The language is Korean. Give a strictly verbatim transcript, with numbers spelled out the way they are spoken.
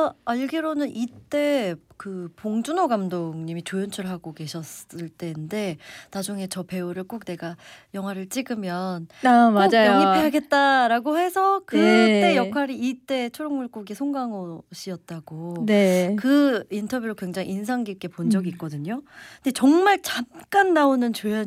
제가 알기로는 이때 그 봉준호 감독님이 조연출하고 계셨을 때인데 나중에 저 배우를 꼭 내가 영화를 찍으면 아, 꼭 맞아요. 영입해야겠다라고 해서 그때 네. 역할이 이때 초록물고기 송강호 씨였다고 네. 그 인터뷰를 굉장히 인상 깊게 본 적이 음. 있거든요. 근데 정말 잠깐 나오는 조연